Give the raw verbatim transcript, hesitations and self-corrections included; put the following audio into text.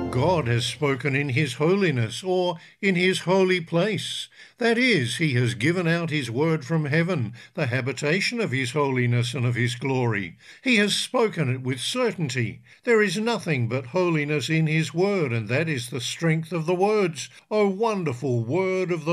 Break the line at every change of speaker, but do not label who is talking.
God has spoken in his holiness, or in his holy place. That is, he has given out his word from heaven, the habitation of his holiness and of his glory. He has spoken it with certainty. There is nothing but holiness in his word, and that is the strength of the words. O wonderful word of the